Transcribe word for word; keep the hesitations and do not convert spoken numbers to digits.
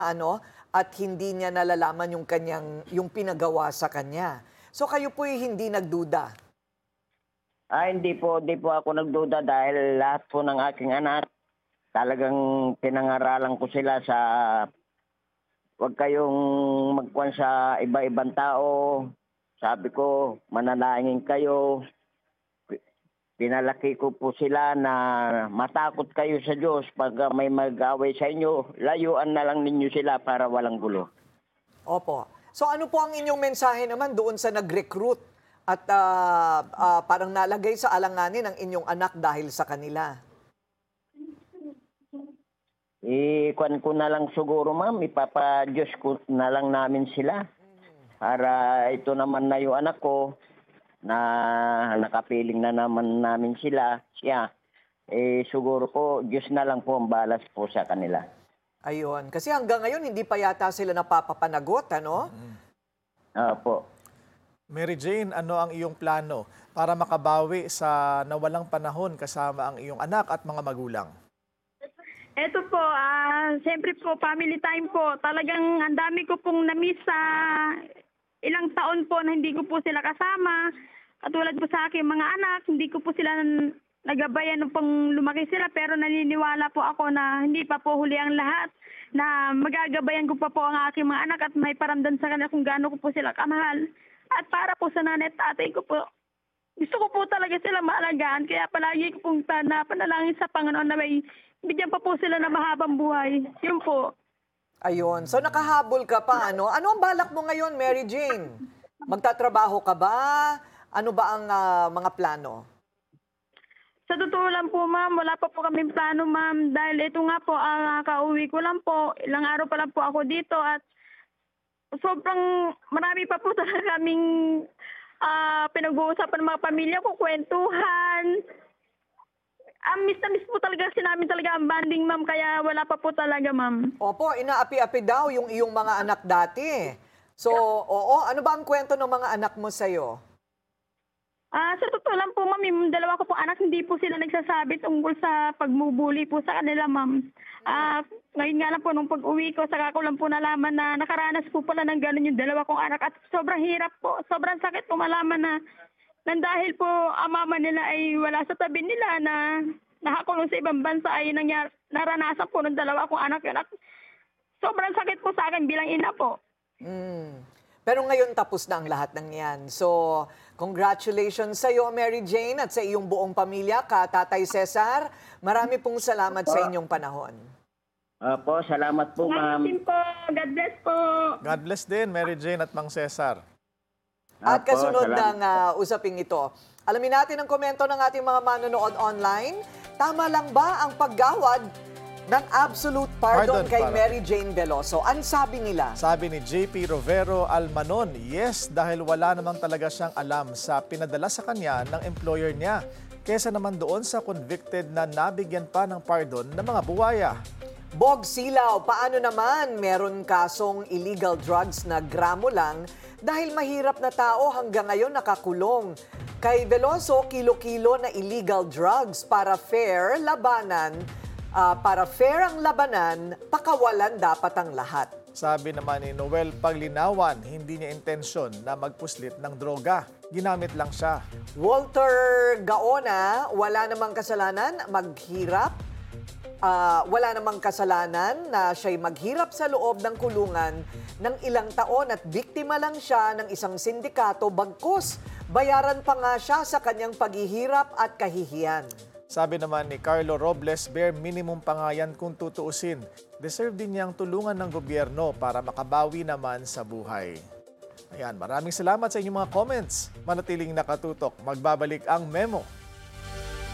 ano at hindi niya nalalaman yung kanyang yung pinagawa sa kanya. So kayo po'y hindi nagduda. Ah, hindi po, hindi po ako nagduda dahil lahat po ng aking anak, talagang pinangaralan ko sila sa huwag kayong magkuhan sa iba-ibang tao. Sabi ko, manalangin kayo. Pinalaki ko po sila na matakot kayo sa Diyos. Pag may mag-away sa inyo, layuan na lang ninyo sila para walang gulo. Opo. So ano po ang inyong mensahe naman doon sa nag-recruit at ah, ah, parang nalagay sa alanganin ang inyong anak dahil sa kanila? Ikuan ko na lang siguro, ma'am. Ipapa-Diyos ko na lang namin sila. Para ito naman na yung anak ko na nakapiling na naman namin sila. Siya. Eh, siguro po, Diyos na lang po ang balas po sa kanila. Ayun. Kasi hanggang ngayon, hindi pa yata sila napapapanagot, ano? Opo. Mary Jane, ano ang iyong plano para makabawi sa nawalang panahon kasama ang iyong anak at mga magulang? Eto po, ah, siyempre po, family time po. Talagang ang dami ko pong na-miss sa ilang taon po na hindi ko po sila kasama. Katulad po sa aking mga anak, hindi ko po sila nagabayan nung pong lumaki sila. Pero naniniwala po ako na hindi pa po huli ang lahat. Na magagabayan ko pa po ang aking mga anak at may paramdam sa kanila kung gaano ko po sila kamahal. At para po sa nanay at tatay ko po, gusto ko po talaga sila maalagaan. Kaya palagi ko pong na panalangin sa Panginoon na may bigyan pa po sila ng mahabang buhay. Yun po. Ayun. So nakahabol ka pa, ano? Ano ang balak mo ngayon, Mary Jane? Magtatrabaho ka ba? Ano ba ang ah, mga plano? Sa totoo lang po, ma'am, wala pa po kaming plano, ma'am. Dahil ito nga po, ang kauwi ko lang po. Ilang araw pa lang po ako dito at sobrang marami pa po talaga kaming ah, pinag-uusapan ng mga pamilya ko, kwentuhan. Ah, miss na miss po talaga si namin talaga ang banding, ma'am, kaya wala pa po talaga, ma'am. Opo, inaapi-api daw yung iyong mga anak dati. So, oo, ano ba ang kwento ng mga anak mo sa'yo? Ah, sa totoo lang po, ma'am, yung dalawa ko po anak, hindi po sila nagsasabi tungkol sa pagmubuli po sa kanila, ma'am. Ah, ngayon nga lang po, nung pag-uwi ko, saka ko lang po nalaman na nakaranas po pala ng gano'n yung dalawa kong anak. At sobrang hirap po, sobrang sakit po malaman na nang dahil po ang mama nila ay wala sa tabi nila na nakakulong sa ibang bansa ay nangyar naranasan po ng dalawa kong anak yun. At sobrang sakit po sa akin bilang ina po. Mm. Pero ngayon tapos na ang lahat ng yan. So, congratulations sa iyo, Mary Jane, at sa iyong buong pamilya, ka Tatay Cesar. Marami pong salamat sa inyong panahon. Opo, salamat po, ma'am. Salamat po. God bless po. God bless din, Mary Jane at Mang Cesar. At Opo, kasunod salamat. ng uh, usaping ito, alamin natin ang komento ng ating mga manonood online. Tama lang ba ang paggawad ng absolute pardon, Pardon kay para- Mary Jane Veloso? Ang sabi nila? Sabi ni J P Rovero Almanon, yes, dahil wala namang talaga siyang alam sa pinadala sa kanya ng employer niya. Kesa naman doon sa convicted na nabigyan pa ng pardon ng mga buwaya. Bog Silaw, paano naman meron kasong illegal drugs na gramo lang dahil mahirap na tao hanggang ngayon nakakulong? Kay Veloso, kilo-kilo na illegal drugs para fair labanan, ah, para fair ang labanan, pakawalan dapat ang lahat. Sabi naman ni Noel Paglinawan, hindi niya intensyon na magpuslit ng droga. Ginamit lang siya. Walter Gaona, wala namang kasalanan maghirap. Ah, wala namang kasalanan na siya'y maghirap sa loob ng kulungan ng ilang taon at biktima lang siya ng isang sindikato bagkus. Bayaran pa nga siya sa kanyang paghihirap at kahihiyan. Sabi naman ni Carlo Robles, bare minimum pa nga yan kung tutuusin. Deserve din niyang tulungan ng gobyerno para makabawi naman sa buhay. Ayan, maraming salamat sa inyong mga comments. Manatiling nakatutok. Magbabalik ang Memo